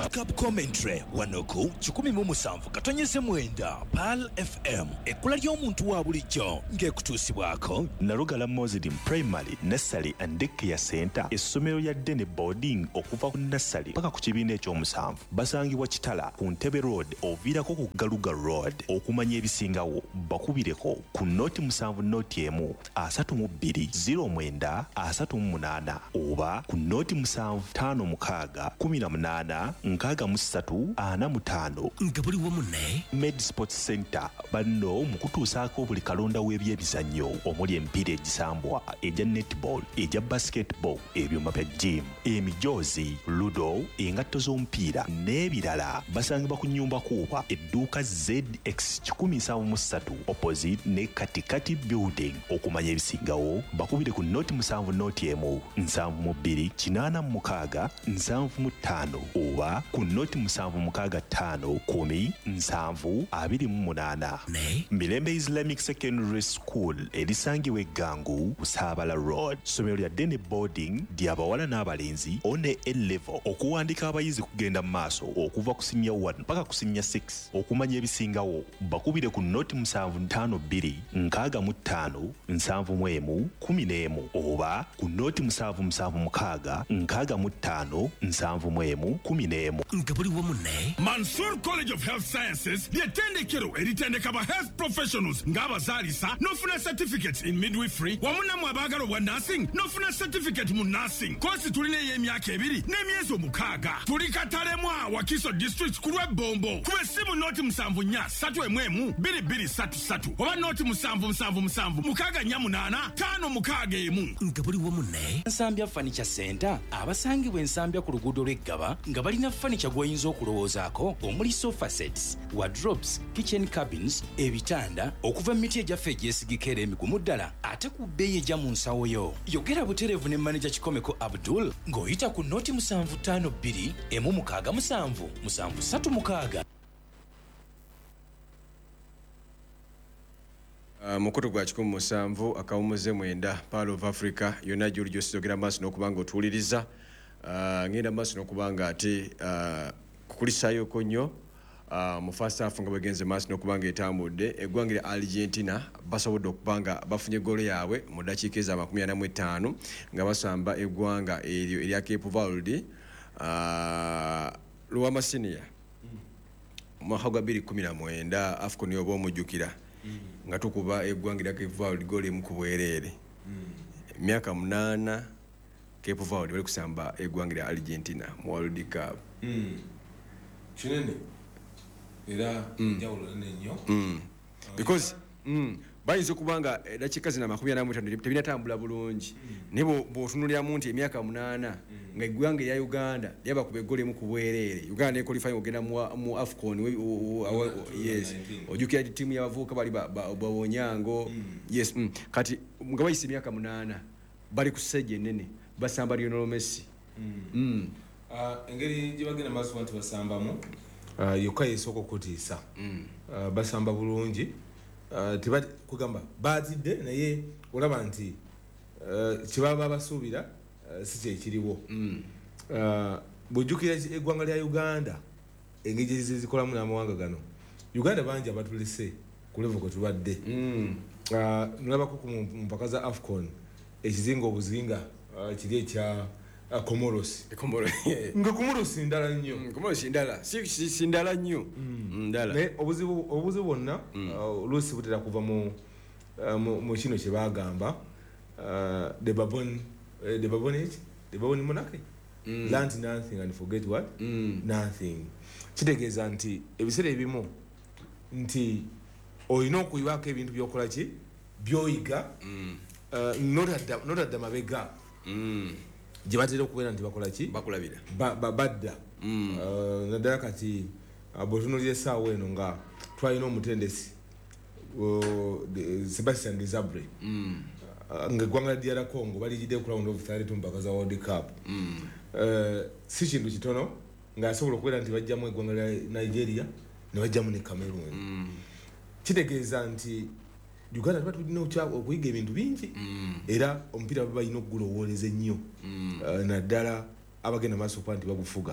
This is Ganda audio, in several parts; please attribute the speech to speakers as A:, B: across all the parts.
A: World Cup commentary wanoku 17 PAL FM ekula ly'omuntu wa bulijjo ng'ekutuusibwako
B: Narugala Muslim Primary Nursery and Daycare Center essomero lya Dene Boarding okuva ku nursery paka ku kibiina ekyomusanvu basangibwa Kitala ku Ntebe Road oviirako ku Galuga Road okumanya ebisingawo bakubireko ku noti 7 noti emu 32 09 oba ku noti 7 5 6 18
A: nga buli wamu ne
B: Med Sports Center banno mu kutuusaako buli kalonda w'ebyemizannyo omuli emipiira egisambwa eja netball eja basketball ebyuma bya gym emijoozi ludo engatto z'omupiira n'ebirala basangibwa ku nnyumba kuuba edduuka ZX 173 opposite ne Katikati building okumanya ebisingawo bakubire ku noti 7 noti emu 72 86 75 oba ku noti 765 10
A: ne
B: Mirembe Islamic Secondary School erisangibwa Eggangu Busabala Road somero lya Dene Boarding ly'abawala n'abalenzi one A-level okuwandika abayizi kugenda mu maaso okuva ku senior 1 mpaka ku senior 6 okumanya ebisingawo bakubire ku noti 752 65 71 oba ku noti 776 65 71
A: nga buli wamu ne
C: Mansour College of Health Sciences ly'ettendekero eritendeka ba health professionals ng'abazaalisa n'ofuna certificate in midwifery wamu nammwe abaagala obwa nursing n'ofuna certificate mu nursing kosi tulina ey'emyaka 2 n'emyezi 6 tuli Katalema Wakiso district ku lw'Ebombo kuba essimu noti 7431 2233 oba noti 7777 648 561
A: nga buli wamu ne Nsambya Furniture Center abasangibwa Ensambya ku luguudo lw'Eggaba nga balina furniture gw'oyinza okulowoozaako omuli sofa sets, wardrobes, kitchen cabins, ebitanda okuva mu miti egyaffe egyesigika era emigumu ddala ate ku bbeeyi ejja mu nsawo yo. Yogera butereevu ne manager Kikomeko Abdul ng'oyita ku noti 752 167 736.
D: Mukutu gwa 17 akawumuze 9 Pearl of Africa yonna gy'oli gy'osizogera maaso n'okubanga otuwuliriza ngenda maaso n'okubanga ate kukulisayoko nnyo mu first half nga bagenze maaso n'okubanga etambudde eggwanga lya Argentina basobodde okubanga bafunye goolo yaabwe mu ddakiika eza 45 nga basamba eggwanga eryo erya Cape Verde Luwama Senior mwaka gwa 2019 AFCON yoba omujjukira nga tukuba eggwanga lya Cape Verde goolo emu ku bwereere emyaka 8 Cape Verde bali kusamba eggwanga lya Argentina mu World Cup
E: kinene era njawulo nnyo
D: because bayinza okubanga dakiika zina 45 tebinatambula bulungi naye bw'otunuliramu nti emyaka 8 nga eggwanga erya Uganda lyaba kuba eggolo emu ku bwereere Uganda nequalifying ogenda mu AFCON yes ojjukira ttiimu y'abavubuka bali bawonyango yes kati nga bayise emyaka 8 bali ku stage ennene basamba Lionel Messi
E: engeri gye bagenda maaso nti basambamu yokka yesooka okutiisa basamba bulungi tebati kugamba baatidde naye olaba nti kyebaba basuubira si kyekiriwo bw'ojjukira eggwanga lya Uganda engeri zikolamu n'amawanga gano Uganda bangi abatulese ku level kwe tubadde nolabako ku mpaka za AFCON ekizinga obuzinga kiri ekya Comoros nga Comoros ndala nnyo
D: Comoros ndala si ndala nnyo ndala
E: naye obuzibu bwonna oluusi butera kuva mu kino kye bagamba the Babon monarchy learn nothing and forget what nothing kitegeeza nti ebiseera ebimu nti olina okuyibaako ebintu byokola ki byoyiga notadda mabega gye batera okubeera nti bakola ki
D: bakulabira
E: badda naddala kati bwetunulira essaawa eno nga twalina omutendesi Sebastian Desabre nga eggwanga lya DR Congo baligidde ku round of 32 mpaka za World Cup si kintu kitono ng'asobola okubeera nti bajjamu eggwanga lya Nigeria ne bajjamu ne Cameroon kitegeeza nti Uganda tulina okuyiga ebintu bingi era omupiira balina okugulowoleza ennyo naddala abagenda maaso kuba nti bagufuga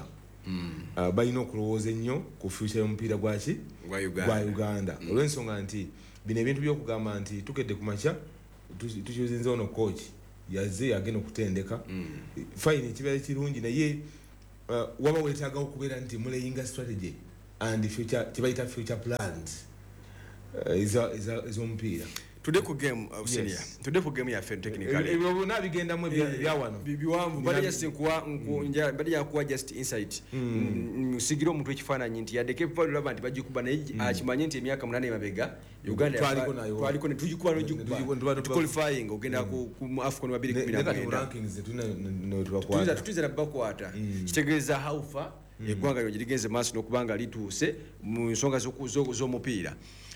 E: balina okulowooza ennyo ku future y'omupiira gwaki gwa Uganda olw'ensonga nti bino ebintu by'okugamba nti tukedde ku makya tukyuzinze ono coach yazze agenda okutendeka fine kibeera kirungi naye waba weetaaga okubeera nti mulayinga strategy and future kibayita future plans ez'omupiira
D: Today ku game senior. Today ku game ya fair technically.
E: Ebyo na bigendamu bya wano.
D: Biwanvu bali just nkuwa bali yakuwa just insight. Musigiro omuntu ekifaananyi nti yadde Cape Verde laba nti bagikuba naye akimanye nti emyaka 8 emabega Uganda twaliko ne tujikuba n'ojikuba qualifying ogenda ku AFCON wa 2019.
E: Rankings tuna
D: tutuza na bakwata. Kitegeeza how far eggwanga lyo ligenze maaso n'okubanga lituuse mu nsonga z'omupiira.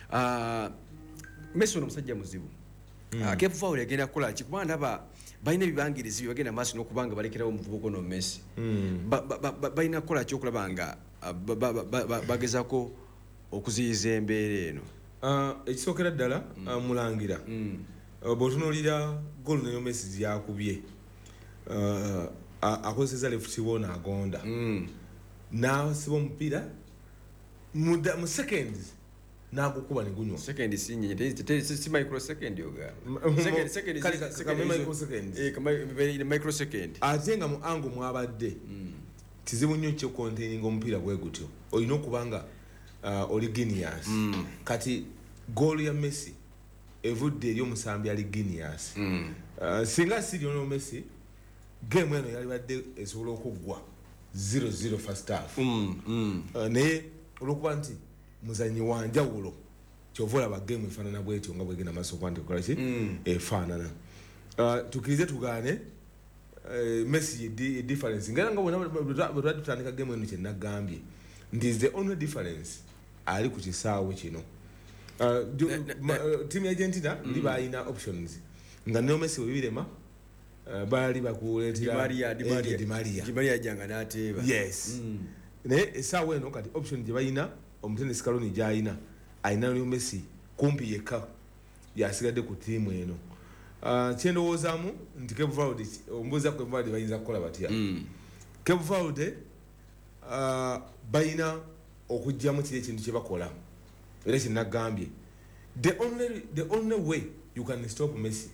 D: Messi omusajja muzibu. Cape Verde agenda kukola kikuba ndaba balina ebibangirizi bagenda maaso n'okubanga balekerawo omuvubuka no Messi. Balina kukola kyokulaba nga bagezako okuziyiza embeera eno.
E: Ekisookera ddala mulangira bw'otunuulira golu neyo Messi gyakubye akozesa left bona agonda n'asiba omupiira mu seconds nagukuba ne gunywa
D: second sinye si microsecond yoga second microsecond
E: ate nga mu ango mwabadde kizibu nnyo kyo containing omupiira gwe gutyo olina okubanga oli genius kati goal ya Messi evudde eri omusambi ali genius singa siri ono Messi game eno yali badde esobola okuggwa 0-0 first half naye olwokuba nti muzanyi wanjawulo kyovola ba game efaanana bwetyo nga bwegenda maaso kwandi kola ki efaanana tukirize tugaane Messi difference ngera nga bwe tutandika game eno kyenagambye nti is the only difference ali ku kisaawe kino team ya Argentina ndi balina options nga ne Messi webirema bali bakuletera
D: Di Maria janga nateeba
E: yes ne esaawe eno kati option gye balina omutenesi Kaloni gy'alina alina Leo Messi kumpi yekka yasigadde ku ttiimu eno kyendowoozaamu nti Cape Verde ombuuza Cape Verde bayinza kukola batya Cape Verde balina okugyamu kiri ekintu kye bakola era kinagambye the only way you can stop Messi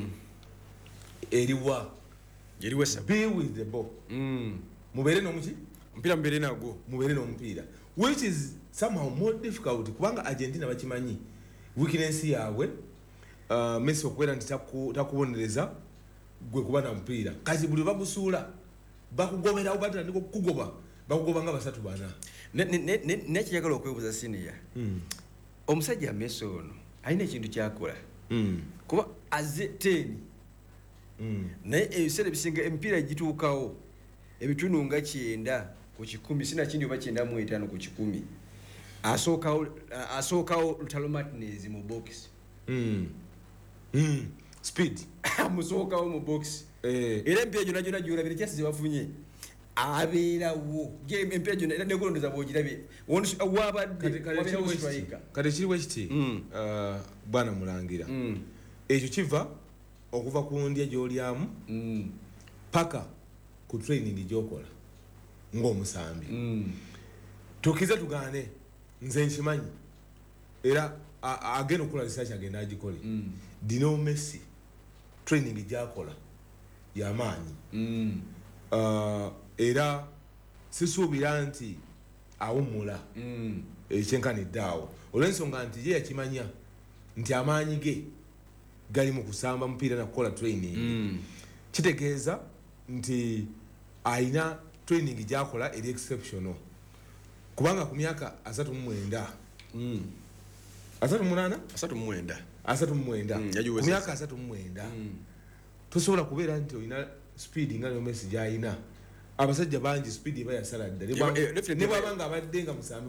E: eriwa be with the ball mubeere n'omuki
D: mpira mbeere nago
E: mubeere n'omupiira which is somehow more difficult kubanga Argentina bakimanyi weakness yaabwe Messi okubeera nti takubonereza gwe kuba na mupiira kati buli bagusuula bakugoberawo batandika okukugoba bakugoba nga basatu bana
D: nekiyagala okwebuuza siniya omusajja Messi ono alina ekintu kyakola kuba aze 10 naye ebiseera bisinga emipiira gituukawo ebitundu nga 9 ku 10 sina kindi oba 9.5 ku 10 asookawo Lutalo Martinez mu box
E: speed
D: musookawo mu box era empira gyonna gyolabire kyasi zebafunye abeerawo empira gyonna era negolondeza bwogirabye wabadde
E: kati kiriwo ekiti bwana mulangira ekyo kiva okuva ku ndya gy'olyamu paka ku training gy'okola ng'omusambi tukize tugaane nze nkimanyi era agenda okukola research agenda agikole dino Messi training gy'akola y'amaanyi era sisuubira nti awummula ekyenkanidde awo olw'ensonga nti ye yakimanya nti amaanyi ge gali mu kusamba mupiira nakukola training kitegeeza nti ayina training gy'akola eri exceptional kubanga ku myaka 39 ku myaka 39 tosobola kubeera nti olina speed nga Leo Messi gy'alina abasajja bangi speed eba yasala dda ne bw'abanga abadde nga musambi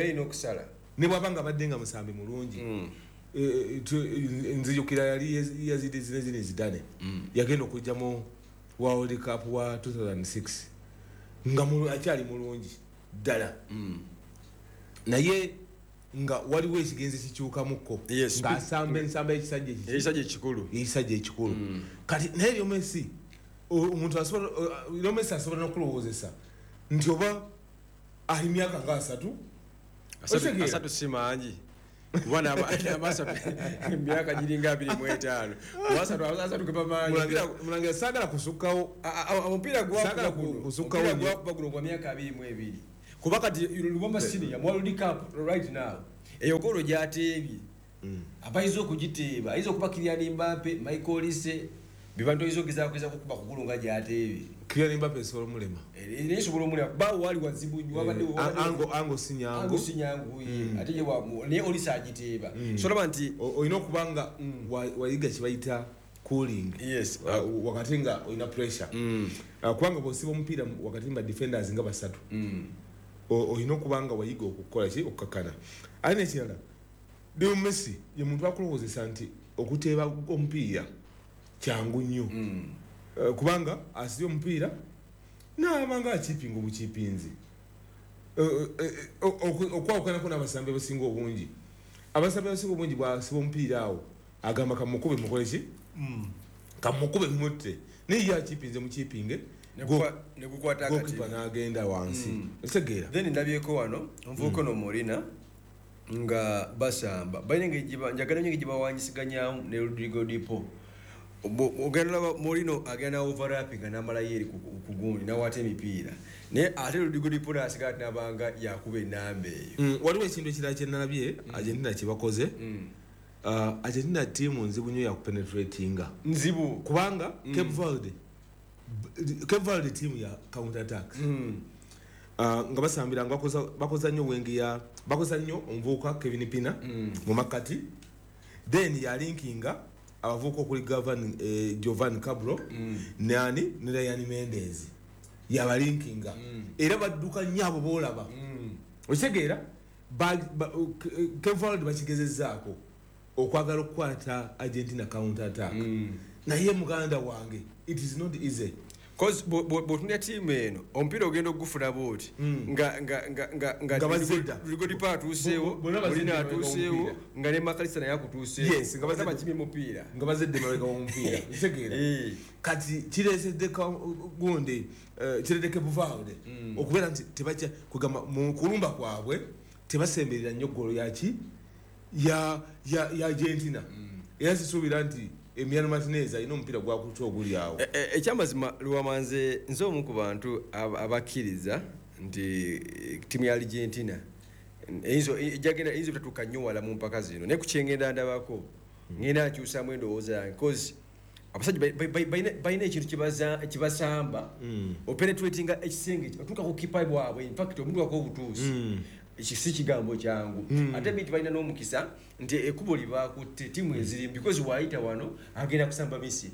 E: mulungi nzijukira yali yazidi zine Zidane yagenda okujjamu World Cup wa 2006 nga akyali mulungi ddala naye nga waliwo ekigenzi kikyukamukko ng'asamba ensamba y'ekisajja ekikulu kati naye Leo Messi omuntu Leo Messi asobola n'okulowoozesa nti oba ali myaka nga 3
D: asatu simanji kubona abasatu emyaka giringa 25 asatu kebamanyi
E: mulangira sagala kusukkawo
D: omupiira gwakuba gwa myaka 22 kuba kati Lubamba Senior mu World Cup right now eyo golo gyateebye abayiza okugiteeba ayiza okuba Kylian Mbappe Michael Olise bibantu izogeza kukuba kugulunga gyateebye
E: Kylian Mbappe solo mulema
D: nesobola omulema bawo wali wazibu wabadde
E: ango sinyango
D: ate je ne Olise agiteeba so laba nti
E: oyina okubanga wayiga kibayita cooling
D: yes
E: wakati nga oyina pressure kubanga bwosiba omupiira wakati nga defenders nga basatu oyina okubanga wayiga okukola ki okukakana ali nekirala Leo Messi ye muntu akulowozesa nti okuteeba omupiira kyangu nnyo kubanga asibye omupiira n'abanga akipinga obukipinzi okwawukanako n'abasambi abasinga obungi abasambi abasinga obungi bwasiba omupiira awo agamba kamukube mukole ki kamukube mutte naye ye akipinze mukipinge
D: nekukwata
E: gokipa n'agenda wansi ekitegeera
D: then ndabyeko wano nvuuko n'omulina nga basamba bayinga njagala nnyo gyebawanyisiganyaamu ne Rodrigo Dipo ogenda Molino agenda overlapping n'amala yeri ku gundi n'awaata emipiira naye ate Rodrigo Dipo n'asigala ati nabanga yakuba ennamba eyo
E: waliwo ekintu ekirala kye nalabye Argentina kye bakoze Argentina tiimu nzibu nnyo yakupenetratinga
D: nzibu
E: kubanga Cape Verde tiimu ya counter attacks nga basambira nga bakoza nnyo wengi ya bakoza nnyo omuvubuka Kevin Pina mu makati then ya linkinga abavubuka okuli Giovanni Cabro ne Ryan Mendes ya linkinga era badduka nnyo abo boolaba okitegeera Cape Verde bakigezezzaako okwagala okukwata Argentina counter attack naye muganda wange it is not easy
D: cause botunya team eno omupiira ogenda ogufuna boti nga Rigodi pa atuseewo Molina atuseewo nga ne Makalisa naye akutuseewo
E: yes nga bazaba
D: kimi mupiira
E: nga bazedde mabega omupiira kitegeera kati kireesedde gundi kirede Cape Verde okubeera nti tebajja kugamba mu kulumba kwabwe tebasemberera nnyo golo yaki ya Argentina era sisuubira nti Emiliano Martinez alina omupiira gwakuca oguli awo
D: ekyamazima Luwamanze nze omu ku bantu abakkiriza nti timu ya Argentina eyinza obutatuuka nnyo wala mu mpaka zino naye ku kyengenda ndabako ngenda nkyusaamu endowooza yange cause abasajja balina ekintu kibasamba openetratinga ekisenge otuuka ku kipa bwabwe infact omuntu wako obutuusi si kigambo kyangu ate biti balina n'omukisa nti ekkubo libakutte timu eziri because waayita wano agenda kusamba Misiri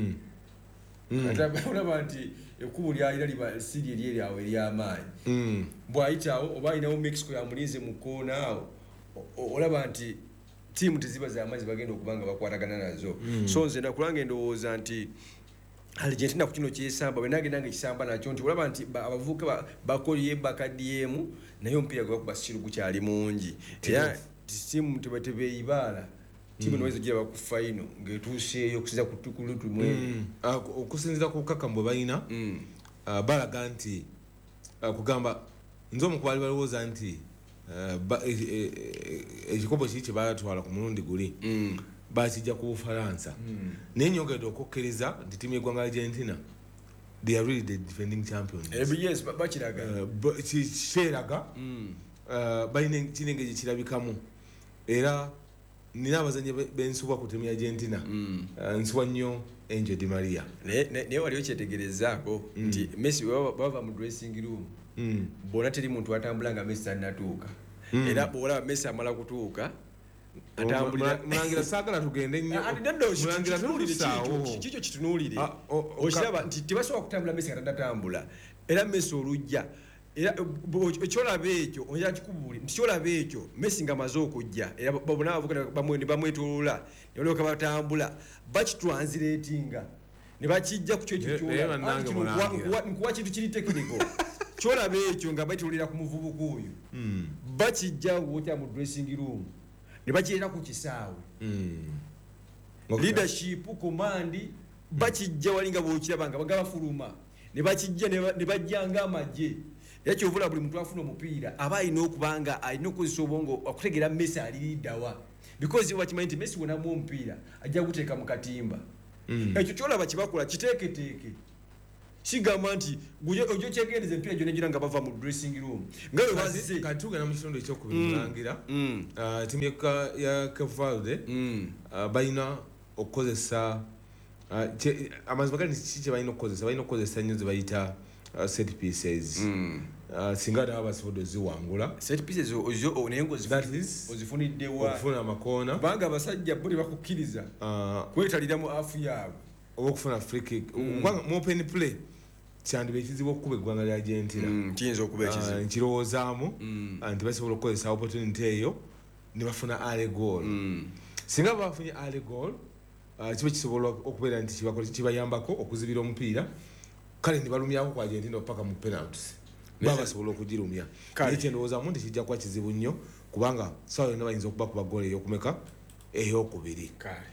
D: olaba nti ekkubo lyalira liba siri eryeri awo ery'amaanyi bw'ayitawo oba alinawo Mexico yamulinze mu koona awo olaba nti timu teziba z'amazzi bagenda okuba nga bakwatagana nazo so nze nakulanga endowooza nti Argentina ku kino kyesamba bwe nagenda nga ekisamba nakyo nti olaba nti abavubuka bakoliye bakaddiyeemu naye omupiira gwe bakuba siru gukyali mungi era timu tebeeyibaala timu niweza giraba ku final ng'etuuseeyo okusinza ku lutu mwene
E: okusinzira ku bukakamu bwe balina balaga nti kugamba nze omu ku baali balowooza nti ekikopo kiri kye baatwala ku mulundi guli bakijja ku Bufalansa naye nyongedde okukkiriza nti timu y'eggwanga Argentina they are really the defending champions
D: yes bakiraga
E: kyeraga balina kinenge gye kirabikamu era nina abazannyi b'ensuba ku timu ya Argentina nsuwa nnyo Angel Di Maria
D: naye waliwo kyetegerezaako nti Messi bava mu dressing room bona teri muntu atambula nga Messi tannatuuka era bwolaba Messi amala kutuuka
E: mulangira saagala tugende nnyo
D: kikyo kitunuulire okiraba nti tebasobola kutambula Messi nga tanatambula era Messi olujja era ekyolaba ekyo onyala kikubuuli nti kyolaba ekyo Messi nga amaze okujja era bona abavubuka ne bamwetoolola ne balyoka batambula bakitranslatinga ne bakijja ku kyo nkuwa kintu kiri tekiniko kyolaba ekyo nga bayitoolera ku muvubuka oyo bakijja wotya mu dressing room ne bakireeta ku kisaawe leadership command bakijja walinga bwokiraba nga bagabafuluma ne bakijja ne bajjanga amagye yakyovula buli muntu afuna omupiira aba alina okubanga alina okukozesa obwongo okutegera Messi aliddawa because wakimanyi nti Messi wonamu omupiira ajja guteeka mu katimba ekyo kyolaba kibakola kiteeketeeke sigamba nti ojo kyegendeza empiira gyonna gira nga bava mu dressing room nga bwe bazise
E: kati tugenda mu kitundu ekyokubiri mulangira ttiimu ya Cape Verde balina okukozesa amazima gali kiki kye balina okukozesa nnyo ze bayita set pieces singa ddala basobodde oziwangula
D: set pieces naye ozifuniddewa
E: okufuna amakoona
D: kubanga abasajja bo tebakukkiriza kwetalira mu afu yaabwe
E: oba okufuna free kick mu open play kyandiba ekizibu okukuba eggwanga lya Argentina
D: kiyinza okuba ekizibu
E: nkirowoozaamu nti basobola okukozesa opportunity eyo ne bafuna early goal singa bafunye early goal kiba kisobola okubeera nti kibayambako okuzibira omupiira kale ne balumyako ku Argentina paka mu penalties baba basobola okugirumya naye kyendowoozaamu nti kijja kuba kizibu nnyo kubanga sawa yonna bayinza okuba kuba goal ey'okumeka ey'okubiri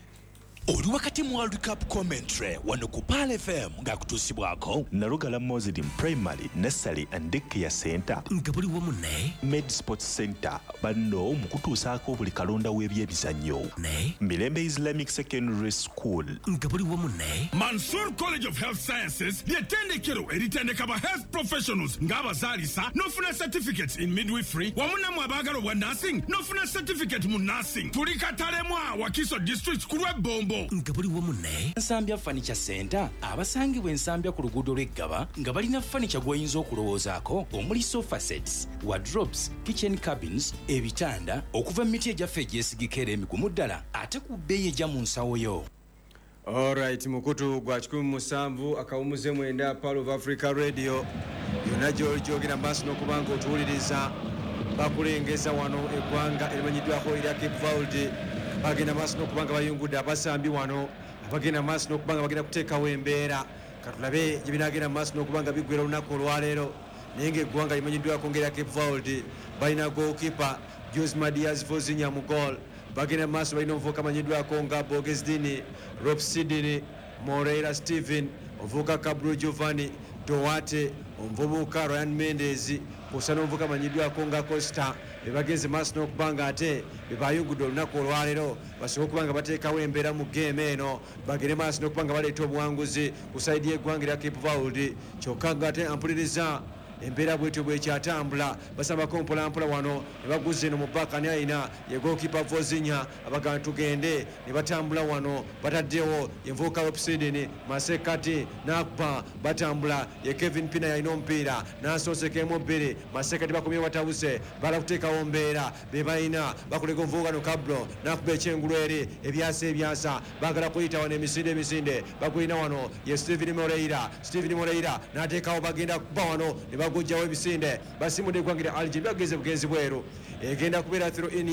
B: oli wakati mu World Cup commentary wano ku Pal FM ng'akutuusibwako Nalugala Muslim Primary Nursery and Daycare Center nga buli wamu ne Med Sports Center banno mu kutuusaako buli kalonda w'ebyebizannyo ne Mirembe Islamic Secondary School
C: nga buli wamu ne Mansour College of Health Sciences ly'ettendekero eritendeka ba health professionals ng'abazaalisa n'ofuna certificates in midwifery wamu nammwe abaagala obwa nursing n'ofuna certificate mu nursing tuli Katalemwa Wakiso District ku lw'Ebombo
B: nga buli wamu ne
A: Nsambya Furniture Center abasangibwa ensambya ku luguudo lw'Eggaba nga balina furniture gw'oyinza okulowoozaako omuli sofa sets, wardrobes, kitchen cabins, ebitanda okuva mu miti egyaffe egyesigika era emigumu ddala ate ku bbeeyi ejja mu nsawo yo.
D: Alright, mukutu gwa 17 akawumuze mwenda Pal of Africa Radio yonna gy'olyogera maaso n'okubanga otuwuliriza bakulengeza wano eggwanga erimanyiddwako erya Cape Verde bagenda maaso n'okubanga bayungudde abasambi wano abagenda maaso n'okubanga bagenda kuteekawo embeera katulabe gye binagenda maaso n'okubanga biggwera olunaku olwaleero naye ng'eggwanga limanyiddwako ng'erya Cape Verde balina goalkeeper Jose Madiaz Vozinha mu goal bagenda maaso balina omuvubuka amanyiddwako nga Bogezdini Ropsidini Moreira Steven omuvubuka Cabro Giovanni Duarte omuvubuka Ryan Mendes kusa n'omuvubuka amanyiddwako nga Costa bebagenze maaso n'okubanga ate bebayungudde olunaku olwaleero basobola okubanga bateekawo embeera mu geemu eno bagere maaso n'okubanga baleeta obuwanguzi ku saidi y'eggwanga erya Cape Verde kyokka nga ate ampuliriza embeera bwetyo bwekyatambula basambako mpolampola wano ne baguza eno mu bakani ayina ye goalkeeper Vozinha abagamba tugende ne batambula wano bataddewo envubuka Ropsidini Masekati n'akuba batambula ye Kevin Pina yalina omupiira n'asoosekaemu bbiri Masekati bakomye watawuse bala kuteekawo mbeera be balina bakulega omuvubuka no Cabro n'akuba ekyengulu eri ebyasa baagala kuyita wano emisinde bagulina wano ye Steven Moreira n'ateekawo bagenda kuba wano bagujjawo ebisinde basimudde eggwanga lya Algeria bageze bugenzi bweru egenda kubeera through in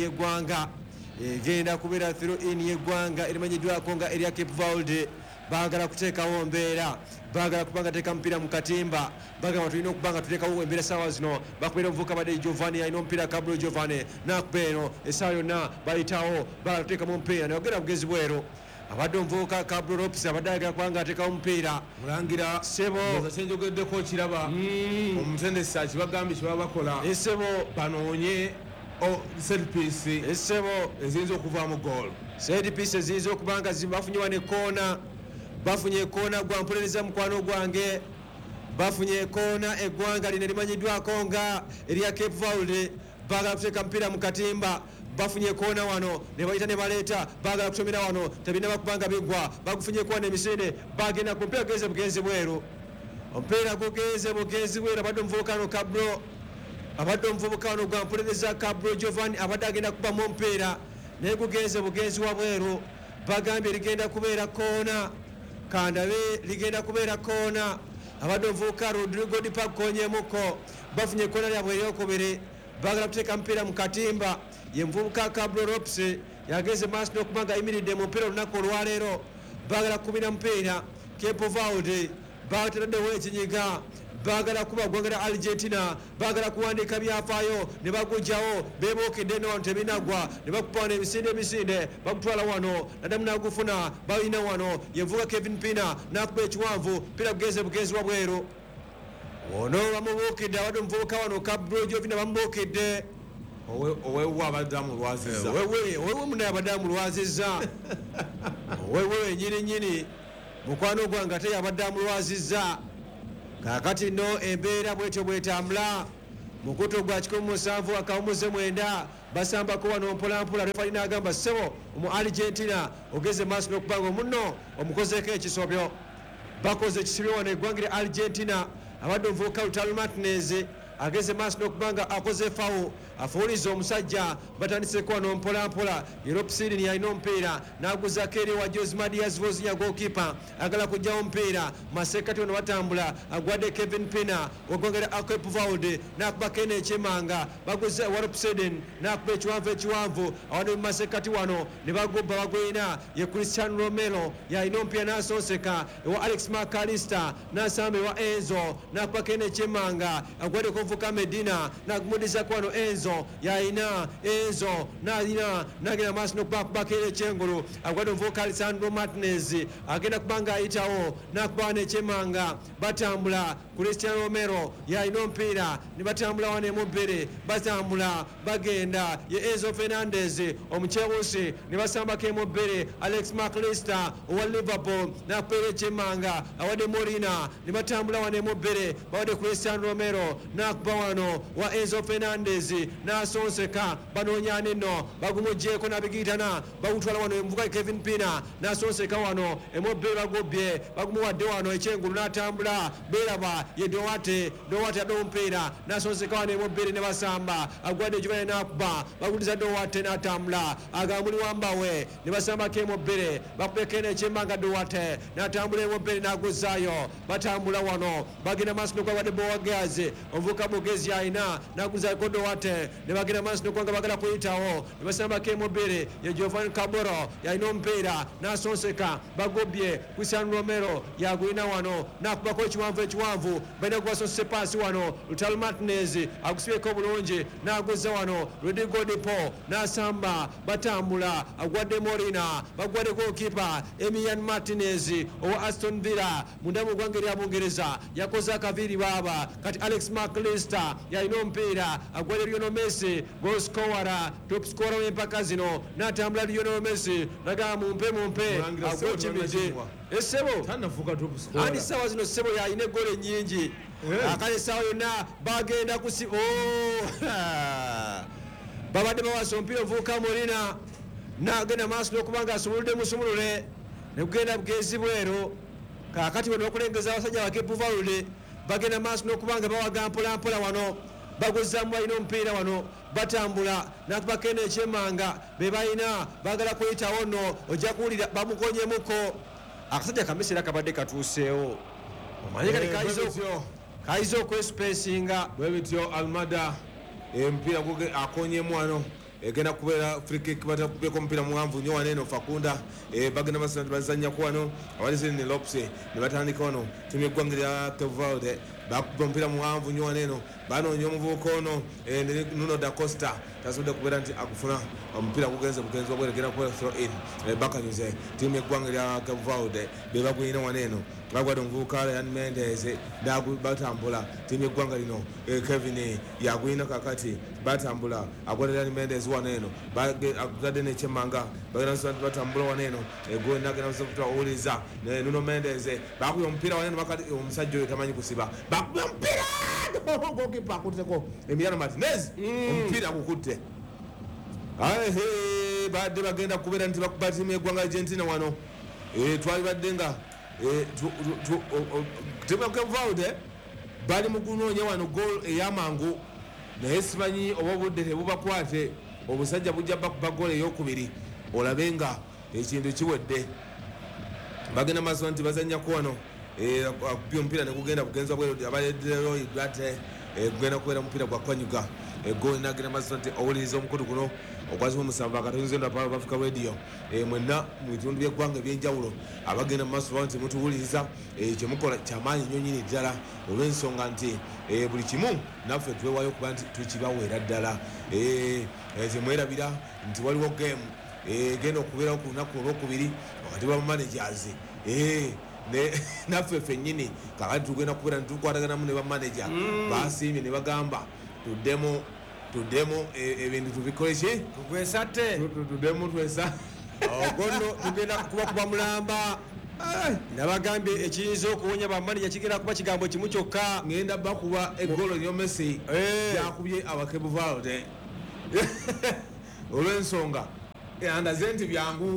D: y'eggwanga erimanyiddwako nga erya Cape Verde baagala kuteekawo mbeera baagala kubanga teeka mupiira mu katimba bagamba tulina okubanga tuteekawo embeera essaawa zino bakubeera omuvubuka badde Giovanni alina omupiira Cabro Giovanni nakuba eno essaawa yonna bayitawo baagala kuteekamu omupiira ne bagenda bugenzi bweru abadde omuvubuka Cabro Lopes abadde ayagala kubanga ateekawo omupiira
E: mulangira
D: sebo
E: kyenjogeddeko okiraba omutendesi akibagambye kyebaba bakola
D: esebo
E: banoonye set piece
D: esebo
E: eziyinza okuvaamu goal
D: set piece eziyinza okubanga bafunye wano ekoona bafunye ekoona gwampulereza mukwano gwange bafunye ekoona eggwanga lino limanyiddwako nga erya Cape Verde baagala kuteeka mupiira mu katimba bafunye koona wano ne bayita ne baleeta baagala kusomera wano tebina bakubanga biggwa bagufunye koona emisinde bagenda ku mpeera geze bugenzi bweru omupiira gugeze bugenzi bweru abadde omuvubuka no Cabro abadde omuvubuka wano gwampulereza Cabro Giovanni abadde agenda kubamu omupiira naye gugeze bugenzi wa bweru bagambye ligenda kubeera koona kandabe ligenda kubeera koona abadde omuvubuka Rodrigo Di Paco konyemuko bafunye koona lyabwe eryokubiri baagala kuteeka mupiira mu katimba ye muvubuka Cabro Lopes yageze maaso n'okubanga ayimiridde mu mupiira olunaku olwaleero baagala kubira mupiira Cape Verde bateereddewo ekinyiga baagala kuba ggwanga lya Argentina baagala kuwandiika byafaayo ne bagujjawo beebookedde eno wano tebinagwa ne bakupa wano emisinde bakutwala wano naddamu n'agufuna balina wano ye muvubuka Kevin Pina n'akuba ekiwanvu mupiira gugeze bugenzi wa bweru ono bamubuukidde awadde omuvubuka wano Kabrojovina bamubuukidde
E: owewe abadde amulwazizza
D: owewe munaye abadde amulwazizza owewe nyini mukwano gwange ate yabadde amulwazizza kakati no embeera bwetyo bwetambula mukuto gwa 17 akawumuze 9 basambako wano mpolampola refali n'agamba ssebo mu Argentina ogeze maaso n'okubanga omunno omukozeeko ekisobyo bakoze ekisibyo wano eggwanga lya Argentina abadde omuvubuka Lautaro Martinez ageze maaso n'okubanga akoze fawo afuuliza omusajja batandiseko wano mpolampola Europe Sydney yalina omupiira n'aguzako eri wa Jose Diaz Vozinha goalkeeper agala kujjawo omupiira masekati wano batambula agwadde Kevin Pina waggwanga lya Cape Verde n'akuba Kene Chimanga baguze Europe Sydney n'akuba ekiwanvu awadde mu masekati wano ne bagubba bagwina ye Cristiano Romero yalina omupiira n'asonseka ewa Alex McAllister n'asamba ewa Enzo n'akuba Kene Chimanga agwadde konvuka Medina n'agumudizako wano Enzo yalina Enzo nagenda maaso n'okubakubako era ekyengulu agwadde omuvubuka Alessandro Martinez agenda kubanga ayitawo n'akuba n'ekyemanga batambula Cristiano Romero yalina omupiira ne batambula wano emubbiri batambula bagenda ye Enzo Fernandez omukyewusi ne basambako emubbiri Alex McAllister owa Liverpool n'akuba era ekyemanga awadde Molina ne batambula wano emubbiri bawadde Cristiano Romero n'akuba wano wa Enzo Fernandez n'asonseka banoonya nino bagumugyeko n'abigiyitana bagutwala wano emuvuka Kevin Pina n'asonseka wano emubbiri bagobye bagumuwadde wano ekyengulu n'atambula beeraba ye Dowate adde omupiira n'asonseka wano emubbiri ne basamba agwadde ejubane n'akuba baguliza Dowate n'atambula agambuli wambawe ne basambako emubbiri bakubeko n'ekyembanga Dowate n'atambula emubbiri n'aguzaayo batambula wano bagenda maaso n'okwabadde Boagazi omuvuka Bogezi alina n'aguzako Dowate ne bagenda maaso n'okwanga bagala kuyitawo ne basambako emubbiri ye Giovanni Caboro yalina omupiira n'asonseka bagobye Cristiano Romero yagulina wano n'akubako ekiwanvu balina kubasonsese paasi wano Lautaro Martinez agusibyeko bulungi n'aguzza wano Rodrigo de Paul n'asamba batambula agwadde Molina bagwadde goalkeeper Emilian Martinez owa Aston Villa munda mu ggwanga lya Bungereza yakoze akaviiri baaba kati Alex McAllister yalina omupiira agwadde Lionel Messi goal scorer top scorer w'empaka zino n'atambula Lionel Messi naga mumpe agwekimije essebo andi sawa zino ssebo yalina eggole nnyingi akale sawa yonna bagenda kusiba babadde bawasa omupiira ovubuka Molina n'agenda maaso n'okubanga asumuludde musumulule ne kugenda bugezi bweru kakati wano okulengeza abasajja ba Cape Verde bagenda maaso n'okubanga bawaga mpolampola wano baguzzamu balina omupiira wano batambula nakubako eno ekyemanga be balina bagala kuyitawo nno ojja kuwulira bamukonyemuko akasajja kameseera kabadde katuuseewo omanye kale kayiza okwespacinga
E: bwe bityo Almada empiira akonyemu wano egenda kubeera free kick batakubeko omupiira muwanvu nnyo wano eno Fakunda bagenda basana bazannyako wano abalize ne Lopse ne batandika wano timu y'eggwanga lya Cape Verde bakuba omupiira muwanvu nnyo wano eno banoonya omuvubuka ono Nuno da Costa tasobodde kubeera nti akufuna omupiira gugenze bugenzi wabweregera kubeera throw in bakanyuze timu y'eggwanga lya Cape Verde be bagwina wano eno bagwadde omuvubuka Ryan Mendes batambula timu y'eggwanga lino Kevin yagwina kakati batambula agwadde Ryan Mendes wano eno agadde n'ekyemmanga bagenda batambula wano eno egwe nagenda owuliza Nuno Mendes bakuba omupiira wano eno bakati omusajja oyo tamanyi kusiba bakuba omupiira goalkeeper akutteko Emiliano Martinez omupiira gukutte badde bagenda kubeera nti bakuba timu y'eggwanga Argentina wano twali badde nga timu ya Cape Verde bali mu kunoonya wano goal ey'amangu naye simanyi oba obudde tebubakwate obusajja bujja bakuba goal ey'okubiri olabe nga ekintu kiwedde bagenda maaso nti bazannyako wano akubye omupiira negugenda bugenza bwe abaleddeyo ibate gugenda kubeera omupiira gwa kwanyuga egoli nagenda maaso nti owuliriza omukutu guno okwazibwa omusanvu akatonze ndo pa Africa Radio mwenna mu bitundu by'eggwanga ebyenjawulo abagenda mu maaso bawo nti mutuwuliriza kyemukola kyamaanyi nnyo nyini ddala olw'ensonga nti buli kimu naffe twewayo okuba nti tukibaweera ddala temwerabira nti waliwo game egenda okubeerawo ku lunaku olwokubiri wakati ba managers naffe ffennyini kakati tugenda kubeera netukwataganamu ne bamanaja basiimye ne bagamba tuddemu ebintu tubikole ki
D: tugwesatte
E: tuddemu twesa
D: ogono tugenda kuba mulamba nabagambye ekiyinza okuwonya bamanaja kigenda kuba kigambo kimu kyokka
E: ngenda bakuba eggolo lyo Messi yakubye abakebuvalde olw'ensonga andaze nti byangu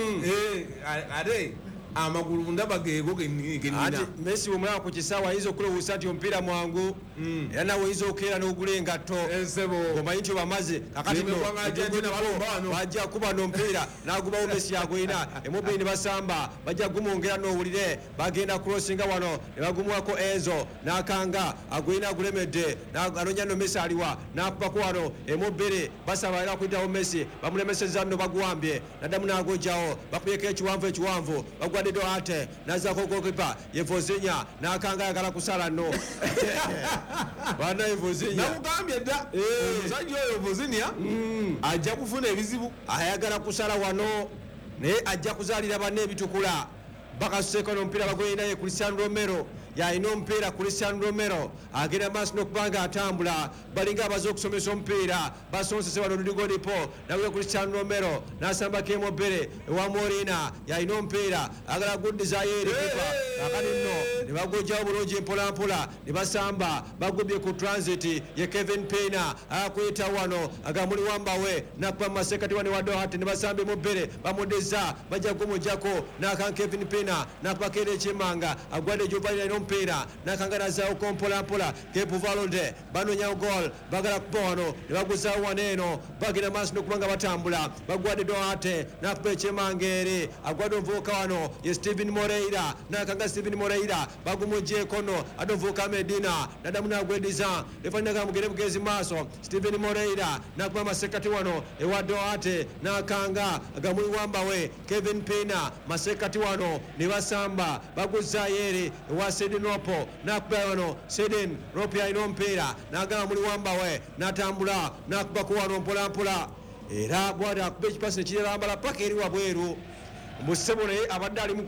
E: ate amagulu ndaba geego genina
D: Messi omulaba ku kisaawa ayinza okulowooza nti omupiira mwangu era nawe oyinza okukeera n'ogula engatto omanyi nti obamaze kakati bajja kuba n'omupiira n'agubawo Messi agwina emobili ne basamba bajja gumwongera n'owulire bagenda kulosinga wano ne bagumuwako Enzo n'akanga agwina agulemedde anonya no Messi aliwa n'akubako wano emobili basaba era okuyitawo Messi bamulemesezza nno baguwambye naddamu n'agojjawo bakubyeeko ekiwanvu bagwadde ate nazako gokipa yevozinya n'akanga ayagala kusala nno bana yevozinya
E: namugambye dda omusajja oyo vozinya ajja kufuna ebizibu
D: ayagala kusala wano naye ajja kuzaalira banne ebitukula bakasuseeko n'omupiira bagweyinaye Cristiano Romero yalina omupiira Cristiano Romero agenda maaso n'okubanga atambula balinga abaze okusomesa omupiira basonsese wano Rodrigo Di Paul nawe Cristiano Romero n'asambako emobere ewa Molina yalina omupiira agala guddizayo eri kipa kakati nno ne bagojjawo bulungi mpolampola ne basamba bagubye ku transit ye Kevin Pena akuyita wano agamuli wambawe nakuba masekati wane wa Doherty ne basamba emobere bamuddizza bajja kumujjako n'akan Kevin Pena nakubako era ekimanga agwadde Giovanni yalina omupiira nakanganazawo kompolampola Kebuvalode banonyawo gol bagala kuba wano ne baguzaawo wano eno bagenda maaso n'okubanga batambula bagwadde Doherty nakuba ekimanga eri agwadde omuvubuka wano ye Steven Moreira nakanga Steven Moreira bagumugjeeko nno ate omuvubuka Medina naddamu n'agweddiza efaniraga mugende bugezi maaso Steven Moreira nakuba masekati wano ewa Doherty nakanga agamuli wambawe Kevin Pena masekati wano ne basamba baguzaayo eri ewa Sedinopo nakuba wano Seden Ropi alina omupiira n'agamba muli wambawe n'atambula nakubako wano mpolampola era bwati akuba ekipasi nekirambala paka eri wabweru musebo naye abadde ali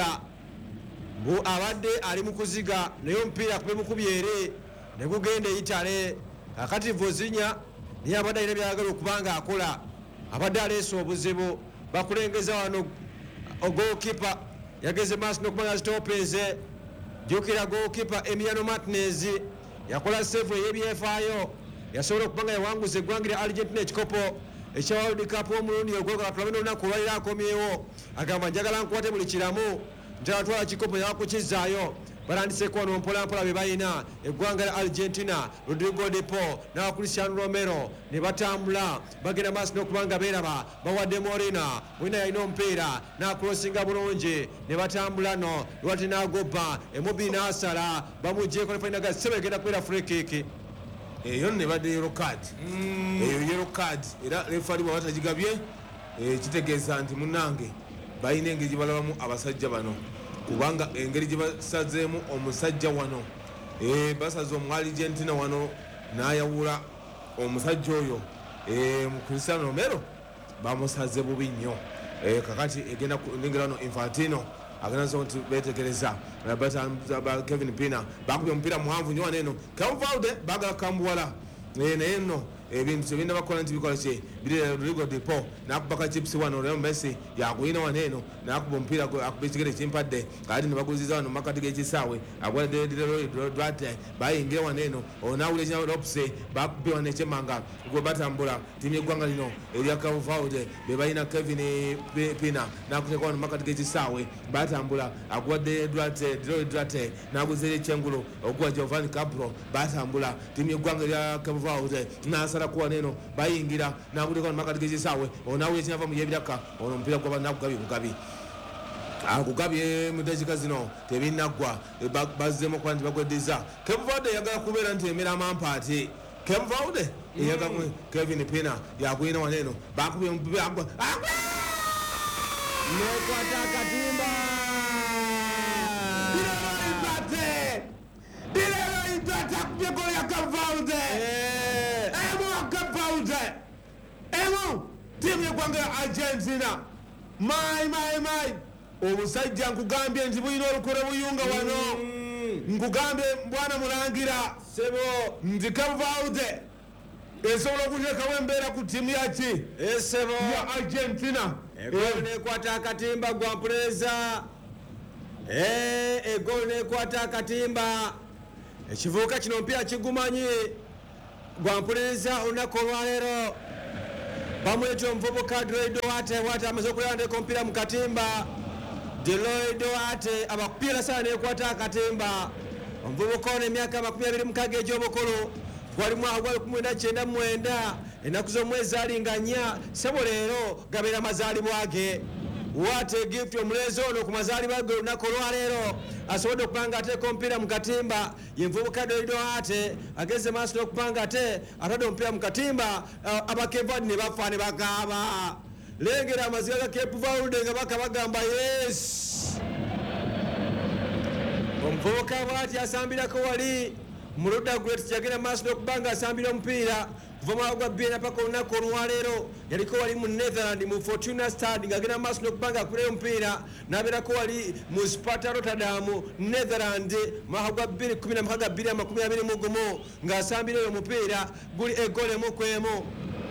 D: mu kuziga naye omupiira akube mukubi eri ne gugenda eyitale kakati Vozinya naye abadde alina byayagala okubanga akola abadde aleesa obuzibu bakulengeza wano ogolkipa yageze maaso n'okubanga zitopeze jukira golkipa Emiliano Martinez yakola save eyebyefaayo yasobola okubanga yawanguza eggwangira Argentina ekikopo ekya World Cup omulundi ogwogala tulabena olunaku olwalira akomyewo agamba njagala nkwate buli kiramu ntalatwala kikopo yawakukizaayo balandiseko wano mpolampola be balina eggwanga lya Argentina Rodrigo Di Paul n'awa Cristiano Romero ne batambula bagenda maaso n'okubanga beeraba bawadde Molina yalina omupiira n'akulosinga bulungi ne batambula no lwati n'agobba emobili n'asala bamugjeeko nefaninaga sebe egenda kubeera free kick
E: eyo ne badde yellow card eyo yellow card era refari bwaba tagigabye kitegeeza nti munnange balina engeri gye balabamu abasajja bano kubanga engeri gye basazeemu omusajja wano basaze omu Argentina wano n'ayawula omusajja oyo mu Cristiano Romero bamusaze bubi nnyo kakati egenda kulengera wano Infantino agenda nti betegereza Kevin Pena bakubye omupiira muwanvu nnyo wano eno Kebuvalde bagala kambuwala naye nno ebintu tebinda bakola nti bikola ki biri Rodrigo Di Paul nakubaka chips wano Leo Messi yakuyina wano eno nakuba omupiira akuba ekigere ekimpadde kati ne baguziza wano makati g'ekisaawe agwadde Duarte bayingira wano eno onawula ekina Lopse bakubye wano ekyemanga gwe batambula timu y'eggwanga lino erya Kebuvalde be balina Kevin Pena nakuteeka wano makati g'ekisaawe batambula agwadde Duarte naguzeyo ekyengulu ogwa Giovanni Capro batambula timu y'eggwanga erya Kebuvalde nasala kuwa neno bayingira naguleka wano makati g'ekisaawe onawula ekinava mu yebiraka ono omupiira gwaba nakugabye bugabi akugabye mu dakika zino tebinaggwa bazzemu okuba nti bagweddiza Kebuvalde eyagala kubeera nti emera amampaati Kebuvalde eyagamu Kevin Pena yakuyina wano eno bakubye omupiira
D: nekwata akatimba
E: Dilero Duarte akubye golo ya Kebuvalde timu y'eggwanga ya Argentina my obusajja nkugambye nti bulina olukole buyunga wano nkugambye bwana mulangira
D: sebo
E: nti Cape Verde esobola okuteekawo embeera ku ttiimu yaki
D: sebo
E: ya Argentina
D: egolo nekwata akatimba gwa mpuleza egolo nekwata akatimba ekivuuka kino mpira kigumanyi gwa mpuleza olunaku olwaleero bamweta omuvubuka Deloy Duarte amaze okulandeka omupiira mu katimba Deloy Duarte abakupiira sana nekwata akatimba omuvubuka ono emyaka 26 egy'obukulu gwali mwaka gwa 1999 ennaku z'omwezi alinga 4 sebo leero gabeera amazaalibwa ge Duarte gift omulezi ono ku mazaalibwa ge olunaku olwaleero asobodde okuba nga ateeka omupiira mu katimba ye muvubuka Deloy Duarte ageze maaso n'okuba nga ate atadde omupiira mu katimba abakevad ne bafa ne bakaaba lengera amaziga ga Cape Verde nga baka bagamba yes omuvubuka bw'ati asambirako wali mu ludda gwe yagenda maaso n'okuba nga asambira omupiira kuva mwaka gwa bbiri paka olunaku olwaleero yaliko wali mu Netherland mu Fortuna Stad ng'agenda maaso n'okuba nga akuleyo omupiira n'abeerako wali mu Sparta Rotterdam Netherland mwaka gwa 2021 ng'asambira oyo omupiira guli egole mu kwemu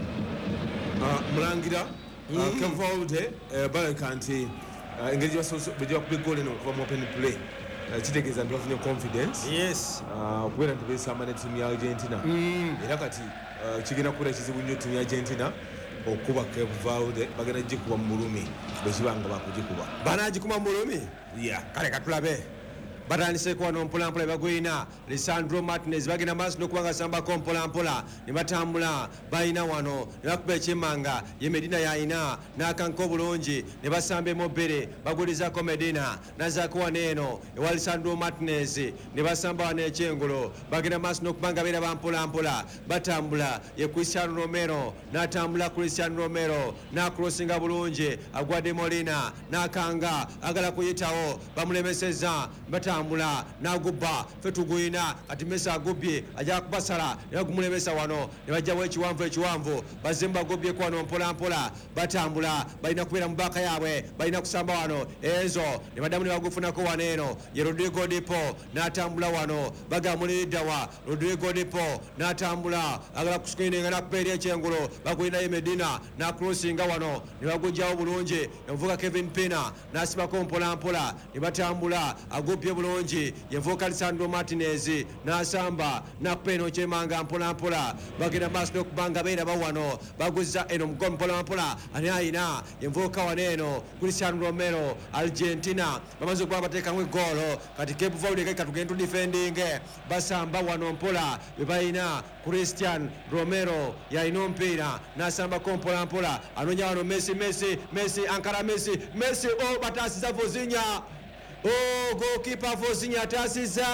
E: mulangira Cape Verde baleka nti engeri gyebakuba eggoolo eno okuva mu open play kitegeeza nti bafunye confidence okubeera nti besamba ne ttiimu ya Argentina era kati kigenda kubeera kizibu nnyo ttiimu ya Argentina okuba Cape Verde bagenda gikuba mu bulumi bwekiba nga bakugikuba
D: banagikuba mu bulumi kale katulabe batandiseko wano mpolampola bagwina Lisandro Martinez bagenda maaso n'okuba nga sambako mpolampola ne batambula balina wano ne bakuba ekimmanga ye Medina yalina n'akanka obulungi ne basamba emobere bagulizako Medina nazaako wano eno ewa Lisandro Martinez ne basamba wano ekyengolo bagenda maaso n'okuba nga beera bampolampola batambula ye Cristiano Romero n'atambula Cristiano Romero n'akulosinga bulungi agwadde Molina n'akanga agala kuyitawo bamulemeseza batambula n'agubba ffe tuguyina kati Messi agubbye ajja kubasala ne bagumulemesa wano ne bajjawo ekiwanvu bazemba agubbyeku wano mpolampola batambula balina kubeera mu baaka yaabwe balina kusamba wano enzo ne baddamu ne bagufunako wano eno ye Rodrigo Dipo n'atambula wano bagamuliddawa Rodrigo Dipo n'atambula agala kusukininga n'akuba eri ekyengulu bagulinayo Medina n'akrosinga wano ne bagujjawo bulungi envuka Kevin Pina n'asibako mpolampola ne batambula agubbye bulungi yevuka Lisandro Martinez n'asamba n'akuba eno kyemanga mpolampola bagenda maaso n'okubanga beeraba wano baguzza eno mugomu mpolampola ani ayina yevuka wano eno Cristiano Romero Argentina bamaze okuba bateekamu eggoolo kati Cape Verde kati tugenda tudifending basamba wano mpola bwe balina Cristiano Romero yalina omupiira n'asambako mpolampola anoonya wano Messi Ankara Messi bataasiza Vozinha goalkeeper Vozinha ataasiza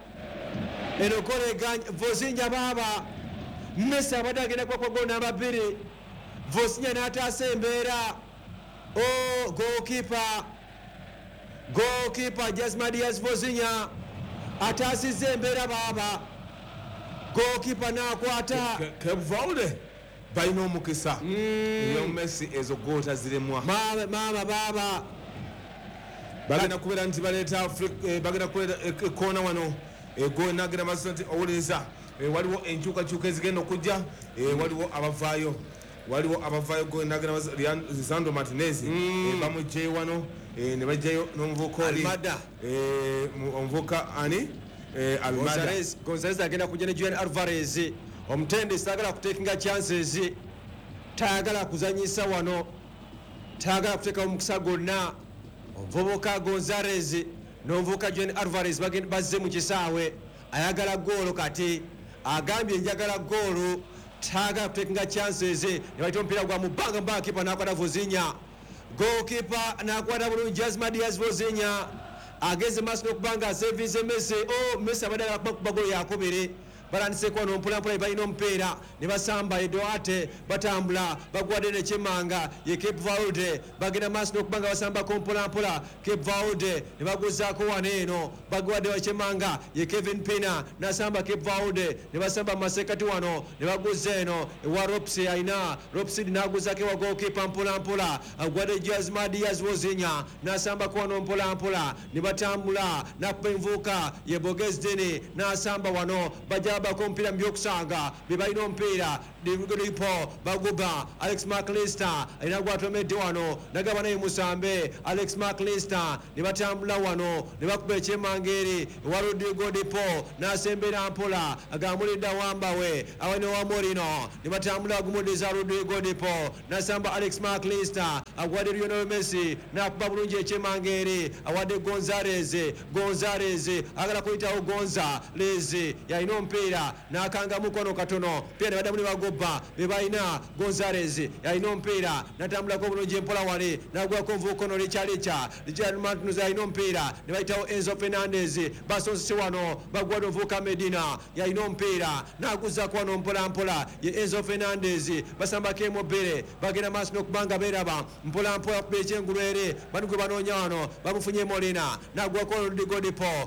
D: eno kolega Vozinha baba Messi abadde agenda kwa goal namba 2 Vozinha n'ataasa embeera goalkeeper Jasmine Diaz Vozinha ataasizza embeera baba goalkeeper n'akwata
E: Cape Verde balina omukisa eyo Messi ezo goal taziremwa
D: mama baba
E: bagenda kubeera nti baleeta bagenda kuleeta ekoona wano ego nagenda maaso nti owuliriza waliwo enkyukakyuka ezigenda okujja waliwo abavaayo go nagenda maaso Lisandro Martinez bamugjeyo wano ne bajjayo n'omuvubuka oli omuvubuka ani Almada
D: Gonzalez agenda kujja ne Julian Alvarez omutendesi tayagala kutekinga chances tayagala kuzanyisa wano tayagala kuteeka omukisa gonna omuvubuka Gonzalez n'omuvubuka Julian Alvarez bazze mu kisaawe ayagala goolo kati agambye njagala goolo tayagala kutekinga chances ne bayita omupiira gwa mu bbanga kipa n'akwata Vozinha goalkeeper n'akwata bulungi Jasmine Diaz Vozinha ageze maaso n'okuba nga asevinze Messi Messi abadde agala kuba goolo yakubiri balandise kwano mpolampola balina omupiira ne basamba Eduarte batambula bagwadde ne Chemanga ye Cape Verde bagenda maaso n'okubanga basambako mpolampola Cape Verde ne baguzaako wano eno bagwadde wa Chemanga ye Kevin Pina nasamba Cape Verde ne basamba masekati wano ne baguza eno ewa Ropsi aina Ropsi n'aguzako ewa goalkeeper mpolampola agwadde Jazma Diaz Wozinya nasamba kwano mpolampola ne batambula nakuba envuuka ye Bogesdeni nasamba wano bajabako omupiira mu byokusanga be balina omupiira Dipo baguba Alex McAllister alina gwatomedde wano nagaba naye musambe Alex McAllister ne batambula wano ne bakuba ekyemanga eri ewa Rodrigo Dipo nasembera mpola agamulidda wambawe awene wa Morino ne batambula agumuddiza Rodrigo Dipo nasamba Alex McAllister agwadde Lionel Messi nakuba bulungi ekyemanga eri awadde Gonzalez agala kuyitawo Gonzalez yalina omupiira nakanga mukono katono pia ne badamuli bagoba be balina Gonzalez yalina omupiira natambulako bulungi empola wali nagwako nvuukono Richard Martinez yalina omupiira ne bayitawo Enzo Fernandez basonsese wano bagwadde nvuuka Medina yalina omupiira naguzako wano mpolampola ye Enzo Fernandez basambako emobere bagenda maaso n'okubanga beraba mpolampola kuba ekyengulu eri bani gwe banoonya wano bamufunye Molina nagwako Rodrigo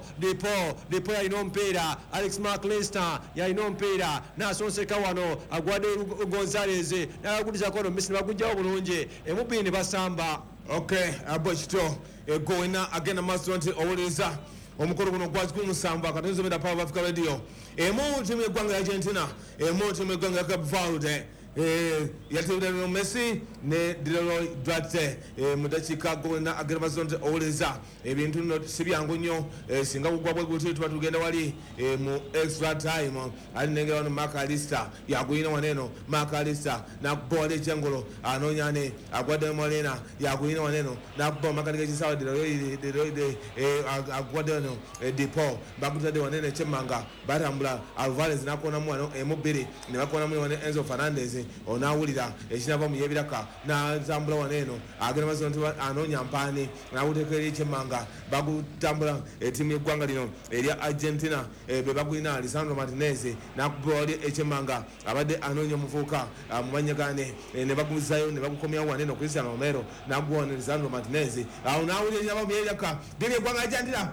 D: Dipo yalina omupiira Alex McAllister yalina omupiira nasonseka wano agwadde Gonzalez nagudizako wano Messi bagujjawo bulungi emubiri ne basamba.
E: Okay, abwekityo egowena agenda maaso nti owuliriza omukolo guno gwaki kumusamba katonzomera Power Africa Radio emu timu y'eggwanga ya Argentina emu timu y'eggwanga ya Cape Verde yatebera Messi ne Leroy Duarte mudakiika gowena agenda maaso nti owuliriza ebintu nno si byangu nnyo singa kugwa bwe gutyo tuba tugenda wali mu extra time ali nengera wano McAllister yaguyina waneno McAllister nakuba wali ekyengolo anoonya ne agwadde Molina yaguyina waneno nakuba makati g'ekisaawa Leroy agwadde wano Dipo bagutadde waneno ekyemmanga batambula Alvarez nakonamu wano emubiri ne bakonamu wano Enzo Fernandez onawulira ekinava mu yebiraka natambula waneno agenda maaso nti anoonya mpaani nawuteekera ekyemmanga bagutambula etimu y'eggwanga lino erya Argentina be bagulina Lisandro Martinez nakuba wali ekyemmanga abadde anoonya omuvuuka mu manyagane ne baguzayo ne bagukomyawo waneno Cristiano Romero naguwa wano Lisandro Martinez awo nawulira ekinava mu yebiraka biri eggwanga Argentina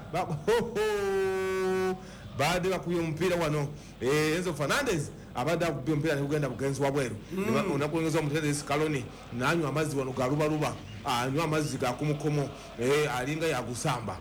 E: badde bakubye omupiira wano Enzo Fernandez abadde akubye omupiira negugenda bugenzi wabweru onakulengeza omuteresi Kaloni nanywa amazzi wano galubaluba anywa amazzi gakumukomo alinga yagusamba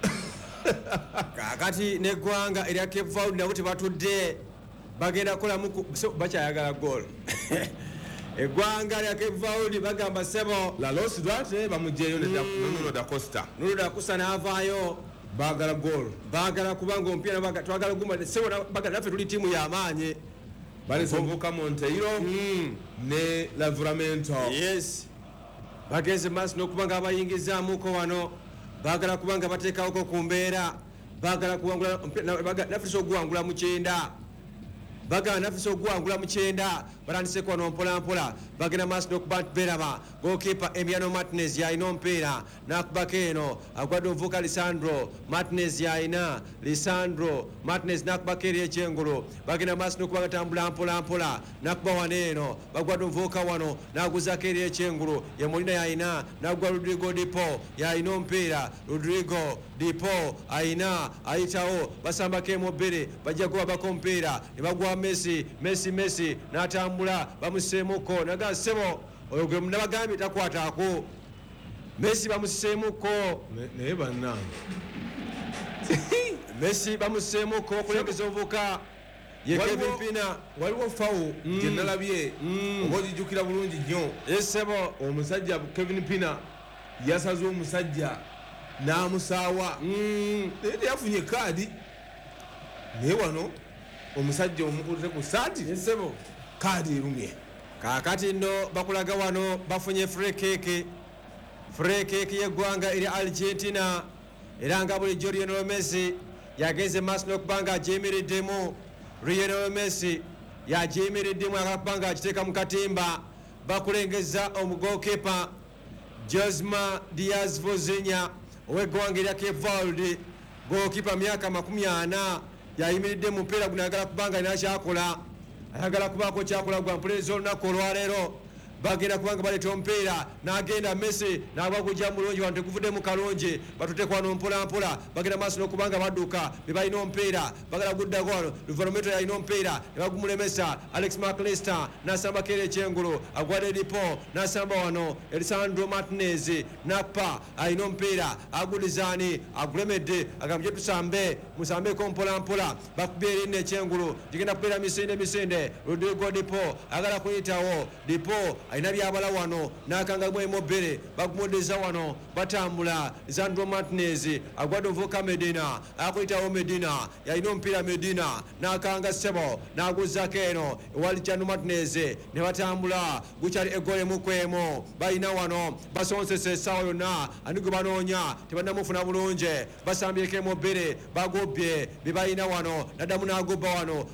D: kakati neggwanga erya Cape Verde nabo tebatudde bagenda kukolamu bakyayagala goal eggwanga lya Cape Verde bagamba sebo
E: Lalos Duarte bamugyeyo Nuno da Costa n'avaayo bagala goal
D: bagala kubanga omupiira twagala guma sebo bagala naffe tuli tiimu y'amaanyi
E: balisovuka Monteiro ne Livramento
D: yes bagenze maaso n'okubanga abayingizaamuko wano bagala kubanga bateekawoko ku mbeera bagala kuwangula nafisa okuwangula mu kyenda bagala nafisa okuwangula mu kyenda batandise kwano mpolampola bagenda maaso n'okuba beraba goalkeeper Emiliano Martinez yalina omupiira nakubako eno agwadde omuvuuka Lisandro Martinez nakubako eri ekyengulu bagenda maaso n'okuba gatambula mpolampola nakuba wano eno bagwadde omuvuuka wano naguzako eri ekyengulu ye Molina yalina nagwa Rodrigo Dipo yalina omupiira Rodrigo Dipo ayina ayitawo basambako emobere bajja kubabako omupiira ne bagwa Messi n'atambula bamuseemuko naga sebo oyo gwe munabagambye takwataako Messi bamuseemuko
E: naye bannange
D: Messi bamuseemuko okulengeza obuvuka ye Kevin Pina
E: waliwo fawo gye nalabye oba ogijjukira bulungi nnyo
D: sebo
E: omusajja Kevin Pina yasaze omusajja n'amusaawa naye teyafunye kaadi naye wano omusajja omukulire ku saati
D: sebo
E: kaadi erumye
D: kakati nno bakulaga wano bafunye free kick y'eggwanga eri Argentina era nga bulijjo Lionel Messi yagenze maaso n'okubanga agyemiriddemu Lionel Messi yagyemiriddemu agala kubanga akiteeka mu katimba bakulengeza omugoalkeeper Josma Diaz Vozinha ow'eggwanga erya Cape Verde goalkeeper myaka 40 yayimiridde mu mpiira guno ayagala kubanga alina kyakola ayagala kubaako kyakola gwa mpuliriza olunaku olwaleero bagenda kubanga baleeta omupiira n'agenda Messi n'agwa kujja mulungi wano teguvuddemu kalungi batuteekwa wano mpolampola bagenda maaso n'okubanga badduka be balina omupiira bagala guddako wano luvarometo yalina omupiira ne bagumulemesa Alex McAllister n'asamba Kere Kyengulu agwadde Dipo n'asamba wano Elisandro Martinez nappa alina omupiira agulizaani agulemedde agamba gye tusambe musambeko mpolampola bakubye erinnya Ekyengulu gigenda kubeera misinde Rodrigo Dipo agala kuyitawo Dipo alina byabala wano n'akangamu emobere bagumuddeza wano batambula Lisandro Martinez agwadde ovuka Medina akuyitawo Medina yalina omupiira Medina n'akanga Sebo n'aguzako eno ewali Lisandro Martinez ne batambula gukyali egole mukwemo balina wano basonsesa essaawa yonna ani gwe banoonya tebannamufuna bulungi basambyeko emobere bagobye bye balina wano naddamu n'agobba wano